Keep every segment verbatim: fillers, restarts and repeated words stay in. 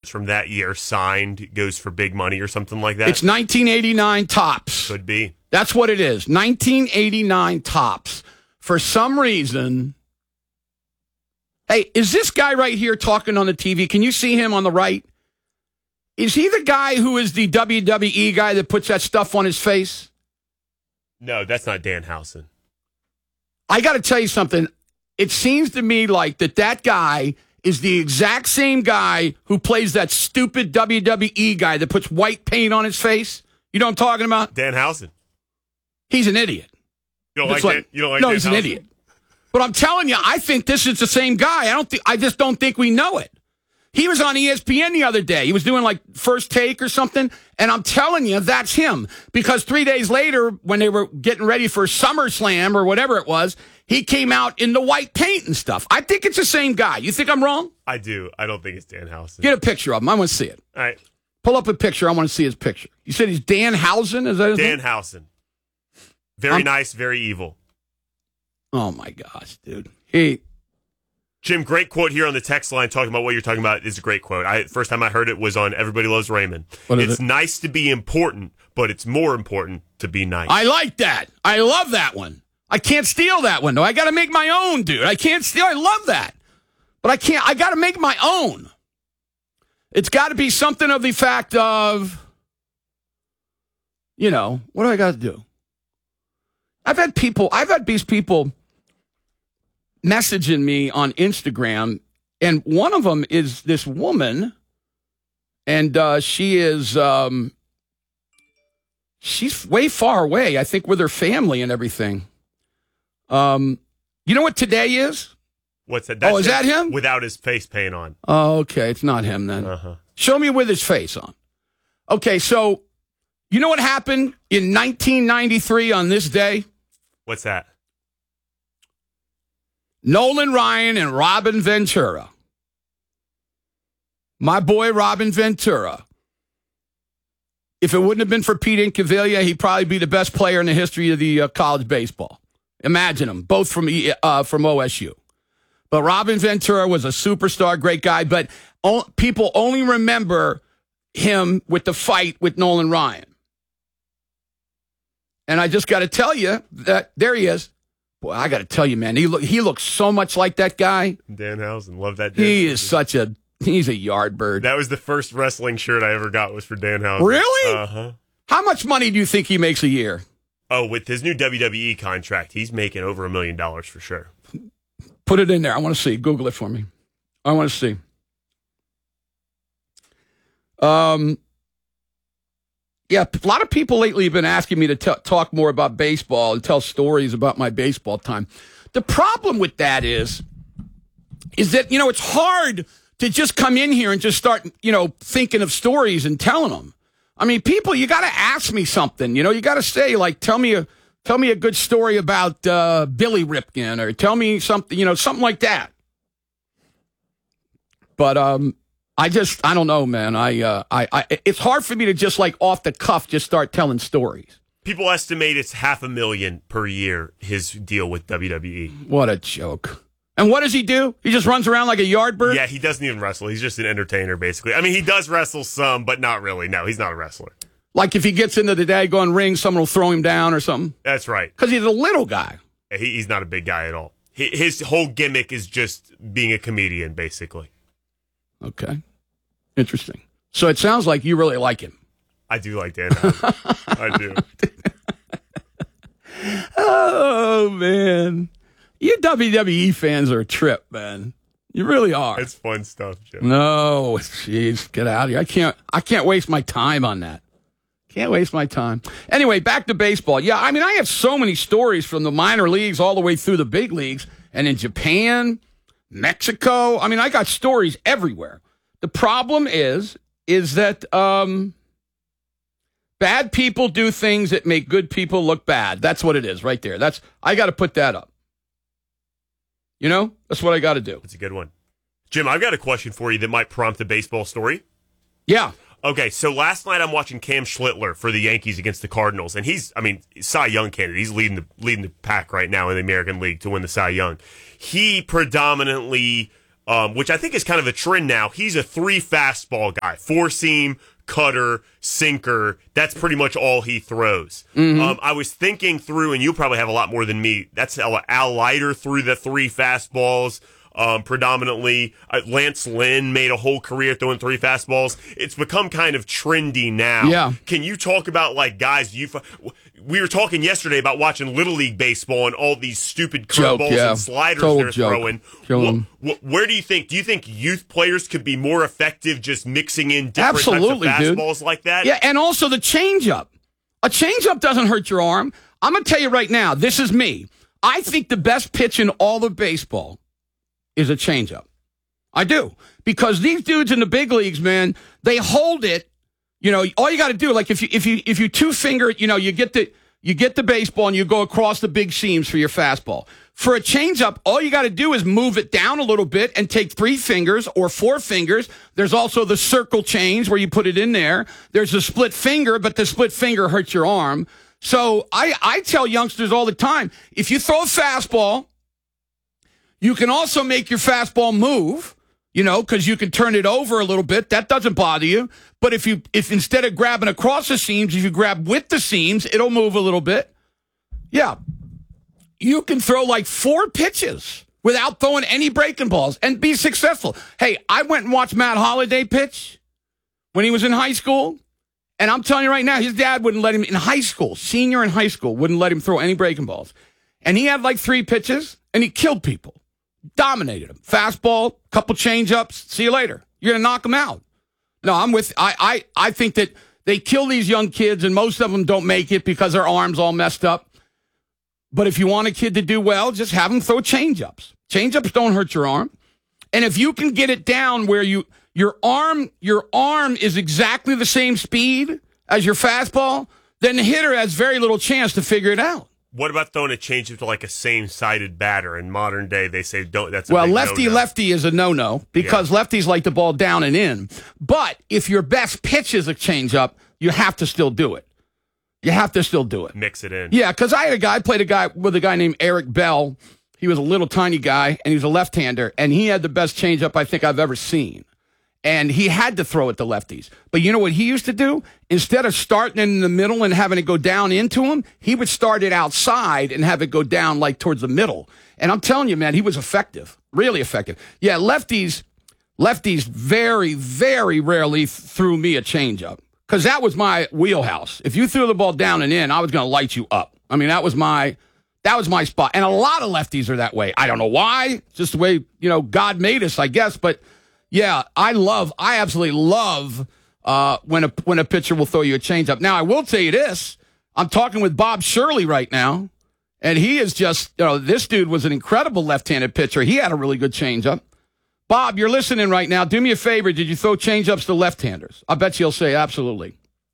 from that year signed, goes for big money or something like that? It's nineteen eighty-nine Topps. Could be. That's what it is. nineteen eighty-nine Topps. For some reason, hey, is this guy right here talking on the T V? Can you see him on the right? Is he the guy who is the W W E guy that puts that stuff on his face? No, that's not Danhausen. I got to tell you something. It seems to me like that that guy is the exact same guy who plays that stupid W W E guy that puts white paint on his face. You know what I'm talking about? Danhausen. He's an idiot. You don't like, like Dan, you don't like No, Dan he's an Housen? idiot. But I'm telling you, I think this is the same guy. I don't think I just don't think we know it. He was on E S P N the other day. He was doing like First Take or something, and I'm telling you, that's him. Because three days later, when they were getting ready for SummerSlam or whatever it was, he came out in the white paint and stuff. I think it's the same guy. You think I'm wrong? I do. I don't think it's Danhausen. Get a picture of him. I want to see it. All right. Pull up a picture. I want to see his picture. You said he's Danhausen? Is that his name? Danhausen. Very I'm- nice, very evil. Oh, my gosh, dude. He... Jim, great quote here on the text line talking about what you're talking about. Is a great quote. I first time I heard it was on Everybody Loves Raymond. What is It's it? nice to be important, but it's more important to be nice. I like that. I love that one. I can't steal that one, though. I got to make my own, dude. I can't steal. I love that. But I can't. I got to make my own. It's got to be something of the fact of, you know, what do I got to do? I've had people, I've had these people messaging me on Instagram, and one of them is this woman, and uh, she is, um, she's way far away, I think, with her family and everything. Um, you know what today is? What's that? Oh, is that him? Without his face paint on. Oh, okay, it's not him then. Uh-huh. Show me with his face on. Okay, so you know what happened in nineteen ninety-three on this day? What's that? Nolan Ryan and Robin Ventura. My boy Robin Ventura. If it wouldn't have been for Pete Incaviglia, he'd probably be the best player in the history of the uh, college baseball. Imagine them, both from E- uh, from O S U. But Robin Ventura was a superstar, great guy, but o- people only remember him with the fight with Nolan Ryan. And I just got to tell you that there he is. Boy, I got to tell you, man, he look he looks so much like that guy. Danhausen. Love that. Dan He is such a he's a yard bird. That was the first wrestling shirt I ever got was for Danhausen. Really? Uh-huh. How much money do you think he makes a year? Oh, with his new W W E contract, he's making over a million dollars for sure. Put it in there. I want to see. Google it for me. I want to see. Um. Yeah, a lot of people lately have been asking me to t- talk more about baseball and tell stories about my baseball time. The problem with that is, is that, you know, it's hard to just come in here and just start, you know, thinking of stories and telling them. I mean, people, you got to ask me something. You know, you got to say, like, tell me a tell me a good story about uh, Billy Ripken, or tell me something, you know, something like that. But um. I just, I don't know, man. I, uh, I, I, it's hard for me to just like off the cuff just start telling stories. People estimate it's half a million per year, his deal with W W E. What a joke. And what does he do? He just runs around like a yard bird? Yeah, he doesn't even wrestle. He's just an entertainer, basically. I mean, he does wrestle some, but not really. No, he's not a wrestler. Like if he gets into the daggone ring, someone will throw him down or something? That's right. Because he's a little guy. He, he's not a big guy at all. He, his whole gimmick is just being a comedian, basically. Okay. Interesting. So it sounds like you really like him. I do like Dan. I do. Oh, man. You W W E fans are a trip, man. You really are. It's fun stuff, Jim. No, jeez, get out of here. I can't I can't waste my time on that. Can't waste my time. Anyway, back to baseball. Yeah, I mean, I have so many stories from the minor leagues all the way through the big leagues, and in Japan, Mexico. I mean, I got stories everywhere. The problem is, is that um, bad people do things that make good people look bad. That's what it is right there. That's I got to put that up. You know, that's what I got to do. That's a good one. Jim, I've got a question for you that might prompt a baseball story. Yeah. Okay, so last night I'm watching Cam Schlittler for the Yankees against the Cardinals, and he's, I mean, Cy Young candidate. He's leading the leading the pack right now in the American League to win the Cy Young. He predominantly um, which I think is kind of a trend now. He's a three fastball guy, four seam, cutter, sinker. That's pretty much all he throws. Mm-hmm. Um, I was thinking through, and you probably have a lot more than me. That's Al, Al Leiter threw the three fastballs. Um, predominantly, uh, Lance Lynn made a whole career throwing three fastballs. It's become kind of trendy now. Yeah. Can you talk about like guys you? We were talking yesterday about watching Little League baseball and all these stupid curveballs yeah. and sliders Total they're joke. throwing. Wh- wh- where do you think? Do you think youth players could be more effective just mixing in different Absolutely, types of dude. fastballs like that? Yeah, and also the changeup. A changeup doesn't hurt your arm. I'm going to tell you right now, this is me. I think the best pitch in all of baseball is a changeup. I do. Because these dudes in the big leagues, man, they hold it. You know, all you got to do, like if you if you if you two finger it, you know, you get the you get the baseball and you go across the big seams for your fastball. For a changeup, all you got to do is move it down a little bit and take three fingers or four fingers. There's also the circle change where you put it in there. There's a split finger, but the split finger hurts your arm. So I, I tell youngsters all the time, if you throw a fastball, you can also make your fastball move, you know, because you can turn it over a little bit. That doesn't bother you. But if you, if instead of grabbing across the seams, if you grab with the seams, it'll move a little bit. Yeah. You can throw like four pitches without throwing any breaking balls and be successful. Hey, I went and watched Matt Holliday pitch when he was in high school. And I'm telling you right now, his dad wouldn't let him in high school, senior in high school, wouldn't let him throw any breaking balls. And he had like three pitches and he killed people. Dominated him. Fastball, couple change-ups. See you later. You're going to knock them out. No, I'm with. I, I, I think that they kill these young kids, and most of them don't make it because their arms all messed up. But if you want a kid to do well, just have them throw change-ups. Change-ups don't hurt your arm. And if you can get it down where you your arm your arm is exactly the same speed as your fastball, then the hitter has very little chance to figure it out. What about throwing a changeup to like a same-sided batter? In modern day, they say don't. That's a well, big lefty no-no. lefty is a no-no because yeah. lefties like the ball down and in. But if your best pitch is a changeup, you have to still do it. You have to still do it. Mix it in. Yeah, because I had a guy I played a guy with a guy named Eric Bell. He was a little tiny guy and he was a left-hander, and he had the best changeup I think I've ever seen. And he had to throw it to lefties. But you know what he used to do? Instead of starting it in the middle and having it go down into him, he would start it outside and have it go down like towards the middle. And I'm telling you, man, he was effective. Really effective. Yeah, lefties, lefties very, very rarely threw me a changeup. Because that was my wheelhouse. If you threw the ball down and in, I was going to light you up. I mean, that was my that was my spot. And a lot of lefties are that way. I don't know why. It's just the way, you know, God made us, I guess. But yeah, I love, I absolutely love uh, when a when a pitcher will throw you a changeup. Now, I will tell you this. I'm talking with Bob Shirley right now, and he is just, you know, this dude was an incredible left-handed pitcher. He had a really good changeup. Bob, you're listening right now. Do me a favor. Did you throw changeups to left-handers? I bet you he'll say absolutely.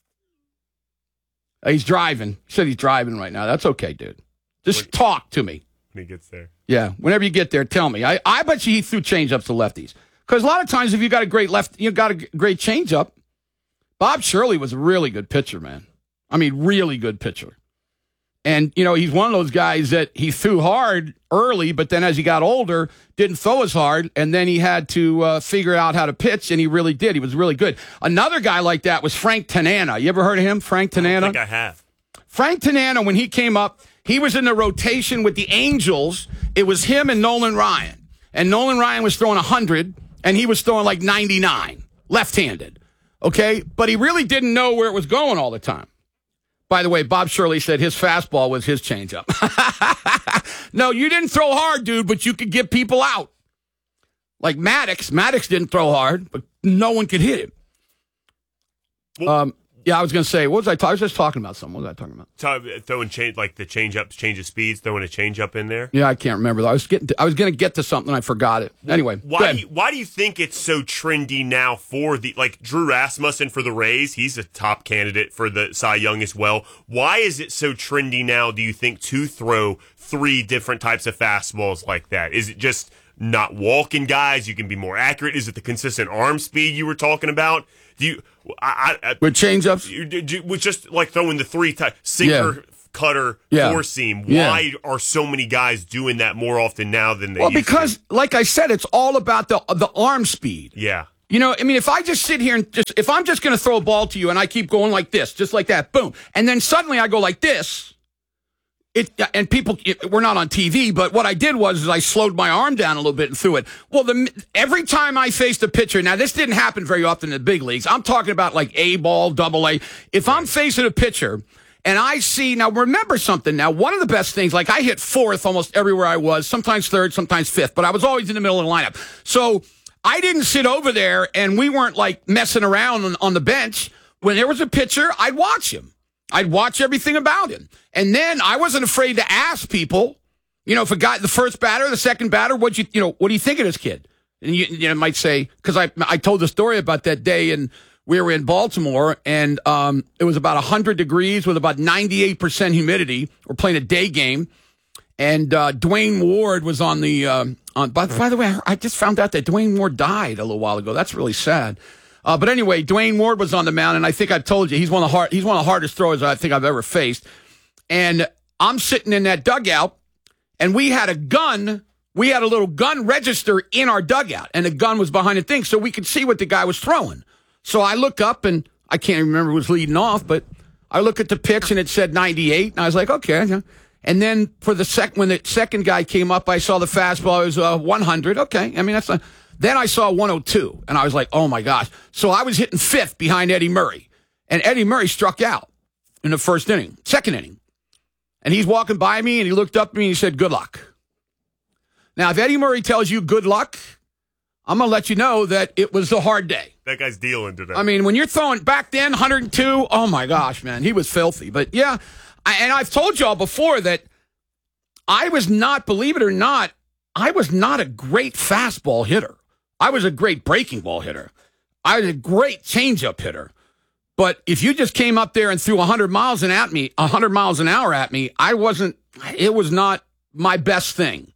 Uh, he's driving. He said he's driving right now. That's okay, dude. Just when, talk to me. When he gets there. Yeah, whenever you get there, tell me. I, I bet you he threw changeups to lefties. Because a lot of times if you got a great left, you got a great changeup. Bob Shirley was a really good pitcher, man. I mean, really good pitcher. And, you know, he's one of those guys that he threw hard early, but then as he got older, didn't throw as hard, and then he had to uh, figure out how to pitch, and he really did. He was really good. Another guy like that was Frank Tanana. You ever heard of him, Frank Tanana? I don't think I have. Frank Tanana, when he came up, he was in the rotation with the Angels. It was him and Nolan Ryan. And Nolan Ryan was throwing one hundred, and he was throwing like ninety-nine, left-handed. Okay? But he really didn't know where it was going all the time. By the way, Bob Shirley said his fastball was his changeup. No, you didn't throw hard, dude, but you could get people out. Like Maddox. Maddox didn't throw hard, but no one could hit him. Well, um, yeah, I was going to say, what was I talking? I was just talking about something. What was I talking about? So, throwing change, like the change up, change of speeds, throwing a change up in there. Yeah, I can't remember. I was getting. To, I was going to get to something. I forgot it. Anyway, why? Do you, why do you think it's so trendy now for the like Drew Rasmussen for the Rays? He's a top candidate for the Cy Young as well. Why is it so trendy now? Do you think to throw three different types of fastballs like that? Is it just not walking guys? You can be more accurate. Is it the consistent arm speed you were talking about? Do you? I, I, With changeups? You, you, with just like throwing the three type sinker, yeah. cutter, Yeah. four seam. Yeah. Why are so many guys doing that more often now than they Well, used because, to? like I said, it's all about the the arm speed. Yeah. You know, I mean, if I just sit here and just, if I'm just going to throw a ball to you and I keep going like this, just like that, boom, and then suddenly I go like this, it, and people, it, we're not on T V, but what I did was is I slowed my arm down a little bit and threw it. Well, the, every time I faced a pitcher, now this didn't happen very often in the big leagues. I'm talking about like A ball, double A. If I'm facing a pitcher and I see, now remember something, now one of the best things, like I hit fourth almost everywhere I was, sometimes third, sometimes fifth, but I was always in the middle of the lineup. So I didn't sit over there and we weren't like messing around on, on the bench. When there was a pitcher, I'd watch him. I'd watch everything about him. And then I wasn't afraid to ask people, you know, if a guy, the first batter, the second batter, what you, you know, what do you think of this kid? And you, you know, might say, because I, I told the story about that day and we were in Baltimore and um, it was about one hundred degrees with about ninety-eight percent humidity. We're playing a day game. And uh, Dwayne Ward was on the, um, on, by, by the way, I just found out that Dwayne Ward died a little while ago. That's really sad. Uh, but anyway, Dwayne Ward was on the mound, and I think I've told you, he's one of the hard, he's one of the hardest throwers I think I've ever faced. And I'm sitting in that dugout, and we had a gun, we had a little gun register in our dugout, and the gun was behind the thing, so we could see what the guy was throwing. So I look up, and I can't remember who was leading off, but I look at the pitch, and it said ninety-eight, and I was like, okay. And then for the sec, when the second guy came up, I saw the fastball, it was uh, one hundred. Okay, I mean, that's not... Then I saw one oh two, and I was like, oh, my gosh. So I was hitting fifth behind Eddie Murray, and Eddie Murray struck out in the first inning, second inning. And he's walking by me, and he looked up at me, and he said, good luck. Now, if Eddie Murray tells you good luck, I'm going to let you know that it was a hard day. That guy's dealing today. I mean, when you're throwing back then, one hundred two, oh, my gosh, man, he was filthy. But, yeah, I, and I've told y'all before that I was not, believe it or not, I was not a great fastball hitter. I was a great breaking ball hitter. I was a great changeup hitter. But if you just came up there and threw one hundred miles an at me, one hundred miles an hour at me, I wasn't, it was not my best thing.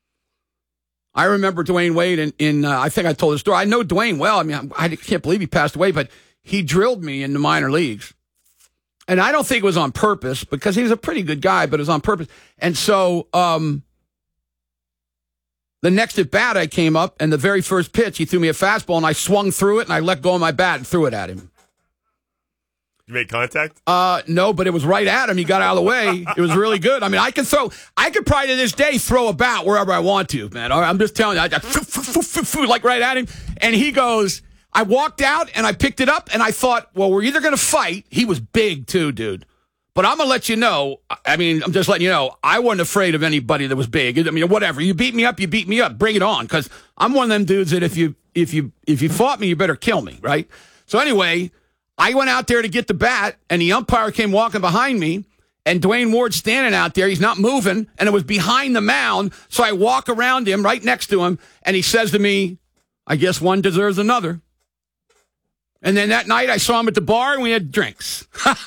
I remember Dwayne Wade in, in uh, I think I told the story. I know Dwayne well. I mean, I, I can't believe he passed away, but he drilled me in the minor leagues. And I don't think it was on purpose because he was a pretty good guy, but it was on purpose. And so, um, the next at bat, I came up, and the very first pitch, he threw me a fastball, and I swung through it, and I let go of my bat and threw it at him. You made contact? Uh, no, but it was right at him. He got out of the way. It was really good. I mean, I can throw, I could probably to this day throw a bat wherever I want to, man. I'm just telling you, I just, like right at him, and he goes, I walked out, and I picked it up, and I thought, well, we're either going to fight. He was big, too, dude. But I'm going to let you know, I mean, I'm just letting you know, I wasn't afraid of anybody that was big. I mean, whatever. You beat me up, you beat me up. Bring it on. Because I'm one of them dudes that if you if you, if you fought me, you better kill me, right? So anyway, I went out there to get the bat, and the umpire came walking behind me, and Dwayne Ward's standing out there. He's not moving, and it was behind the mound. So I walk around him, right next to him, and he says to me, I guess one deserves another. And then that night, I saw him at the bar, and we had drinks.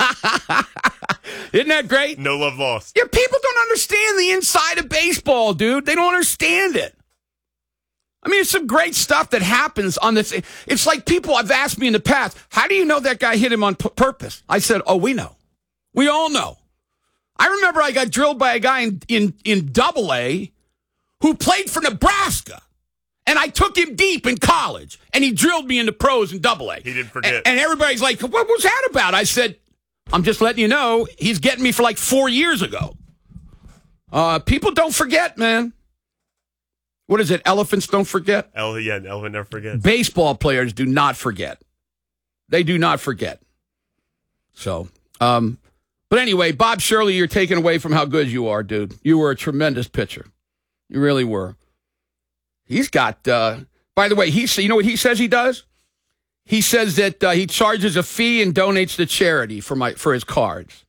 Isn't that great? No love lost. Yeah, people don't understand the inside of baseball, dude. They don't understand it. I mean, it's some great stuff that happens on this. It's like people have asked me in the past, how do you know that guy hit him on p- purpose? I said, oh, we know. We all know. I remember I got drilled by a guy in, in, in double A who played for Nebraska. And I took him deep in college, and he drilled me into pros in double A. He didn't forget. And, and everybody's like, what was that about? I said, I'm just letting you know, he's getting me for like four years ago. Uh, people don't forget, man. What is it? Elephants don't forget? El- yeah, an elephant never forgets. Baseball players do not forget. They do not forget. So, um, but anyway, Bob Shirley, you're taken away from how good you are, dude. You were a tremendous pitcher. You really were. He's got, uh, by the way, he, you know what he says he does? He says that uh, he charges a fee and donates to charity for my for his cards.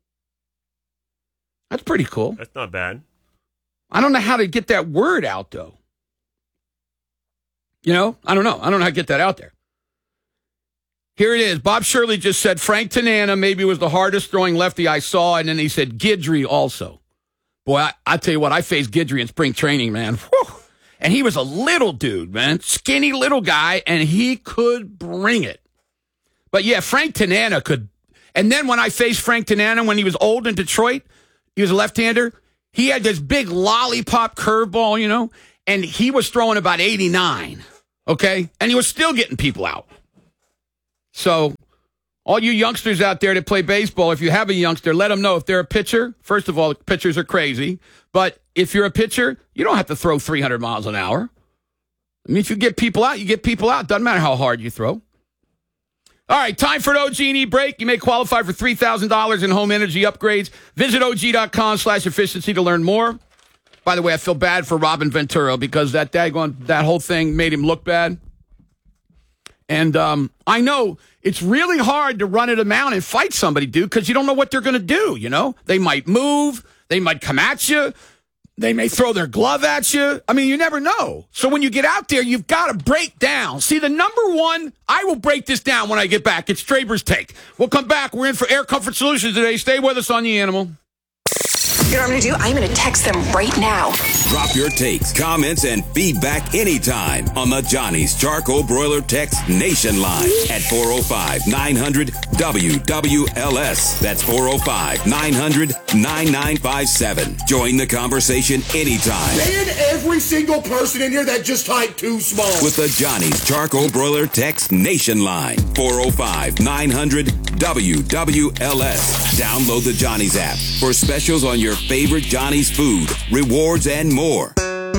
That's pretty cool. That's not bad. I don't know how to get that word out, though. You know, I don't know. I don't know how to get that out there. Here it is. Bob Shirley just said Frank Tanana maybe was the hardest throwing lefty I saw, and then he said Guidry also. Boy, I, I tell you what, I faced Guidry in spring training, man. Whew. And he was a little dude, man. Skinny little guy, and he could bring it. But, yeah, Frank Tanana could. And then when I faced Frank Tanana when he was old in Detroit, He was a left-hander. He had this big lollipop curveball, you know, and he was throwing about eighty-nine, okay? And he was still getting people out. So all you youngsters out there that play baseball, if you have a youngster, let them know if they're a pitcher. First of all, pitchers are crazy. But if you're a pitcher, you don't have to throw three hundred miles an hour. I mean, if you get people out, you get people out. Doesn't matter how hard you throw. All right, time for an O G and E break. You may qualify for three thousand dollars in home energy upgrades. Visit Og.com slash efficiency to learn more. By the way, I feel bad for Robin Ventura because that daggone, that whole thing made him look bad. And um, I know it's really hard to run at a mound and fight somebody, dude, because you don't know what they're going to do, you know? They might move. They might come at you. They may throw their glove at you. I mean, you never know. So when you get out there, you've got to break down. See, the number one, I will break this down when I get back. It's Straber's Take. We'll come back. We're in for Air Comfort Solutions today. Stay with us on The Animal. You know what I'm going to do? I'm going to text them right now. Drop your takes, comments, and feedback anytime on the Johnny's Charcoal Broiler Text Nation line at four oh five, nine hundred, W W L S. That's four oh five, nine hundred, nine nine five seven. Join the conversation anytime. And every single person in here that just typed too small. With the Johnny's Charcoal Broiler Text Nation line, four oh five, nine hundred, W W L S. Download the Johnny's app for specials on your favorite Johnny's food, rewards, and more.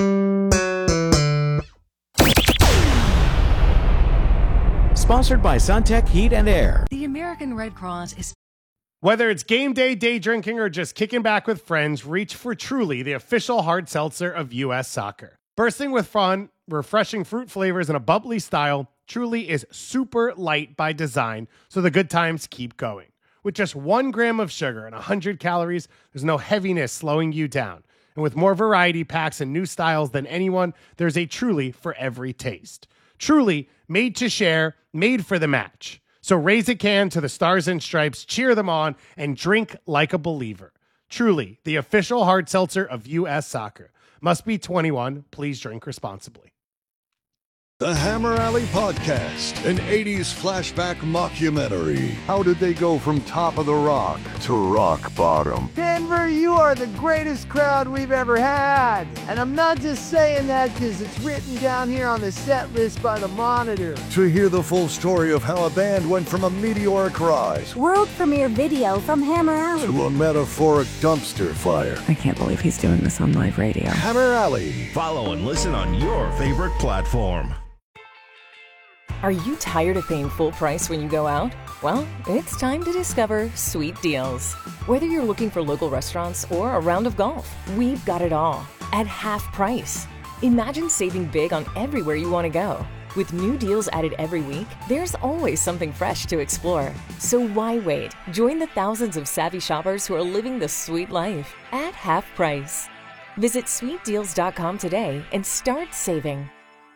Sponsored by Suntech Heat and Air. The American Red Cross is... Whether it's game day, day drinking, or just kicking back with friends, reach for Truly, the official hard seltzer of U S Soccer. Bursting with fun, refreshing fruit flavors, and a bubbly style, Truly is super light by design, so the good times keep going. With just one gram of sugar and one hundred calories, there's no heaviness slowing you down. And with more variety packs and new styles than anyone, there's a Truly for every taste. Truly, made to share, made for the match. So raise a can to the Stars and Stripes, cheer them on, and drink like a believer. Truly, the official hard seltzer of U S Soccer. Must be twenty-one. Please drink responsibly. The Hammer Alley Podcast, an eighties flashback mockumentary. How did they go from top of the rock to rock bottom? Denver, you are the greatest crowd we've ever had. And I'm not just saying that because it's written down here on the set list by the Monitor. To hear the full story of how a band went from a meteoric rise, world premiere video from Hammer Alley, to a metaphoric dumpster fire. I can't believe he's doing this on live radio. Hammer Alley. Follow and listen on your favorite platform. Are you tired of paying full price when you go out? Well, it's time to discover Sweet Deals. Whether you're looking for local restaurants or a round of golf, we've got it all at half price. Imagine saving big on everywhere you want to go. With new deals added every week, there's always something fresh to explore. So why wait? Join the thousands of savvy shoppers who are living the sweet life at half price. Visit sweet deals dot com today and start saving.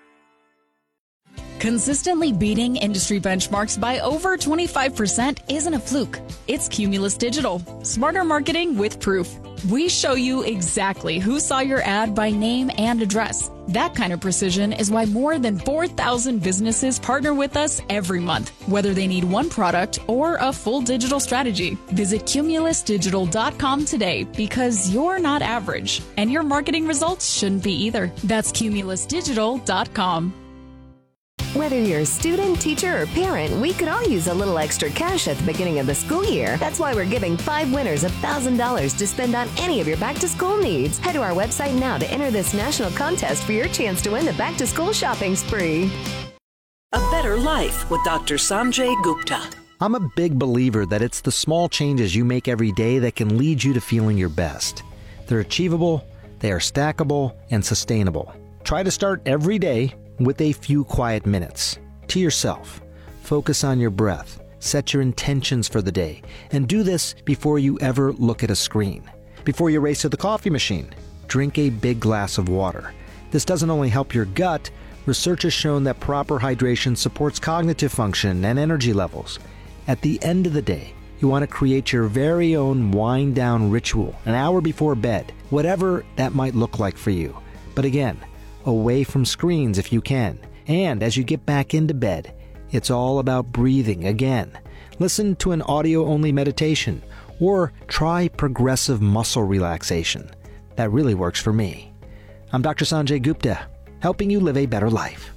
Consistently beating industry benchmarks by over twenty-five percent isn't a fluke. It's Cumulus Digital. Smarter marketing with proof. We show you exactly who saw your ad by name and address. That kind of precision is why more than four thousand businesses partner with us every month, whether they need one product or a full digital strategy. Visit cumulus digital dot com today because you're not average, and your marketing results shouldn't be either. That's cumulus digital dot com. Whether you're a student, teacher, or parent, we could all use a little extra cash at the beginning of the school year. That's why we're giving five winners one thousand dollars to spend on any of your back-to-school needs. Head to our website now to enter this national contest for your chance to win the back-to-school shopping spree. A Better Life with Doctor Sanjay Gupta. I'm a big believer that it's the small changes you make every day that can lead you to feeling your best. They're achievable, they are stackable, and sustainable. Try to start every day with a few quiet minutes. To yourself. Focus on your breath. Set your intentions for the day. And do this before you ever look at a screen. Before you race to the coffee machine, drink a big glass of water. This doesn't only help your gut, research has shown that proper hydration supports cognitive function and energy levels. At the end of the day, you want to create your very own wind-down ritual an hour before bed, whatever that might look like for you. But again, away from screens if you can. And as you get back into bed, it's all about breathing again. Listen to an audio-only meditation Or try progressive muscle relaxation. That really works for me. I'm Doctor Sanjay Gupta, helping you live a better life.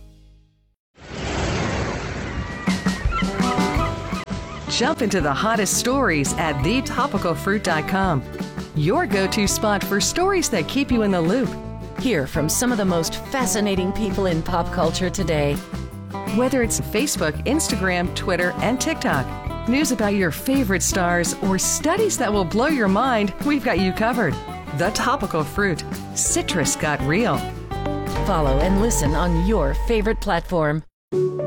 Jump into the hottest stories at the topical fruit dot com. Your go-to spot for stories that keep you in the loop. Hear from some of the most fascinating people in pop culture today. Whether it's Facebook, Instagram, Twitter, and TikTok, news about your favorite stars, or studies that will blow your mind, we've got you covered. The Topical Fruit. Citrus got real. Follow and listen on your favorite platform.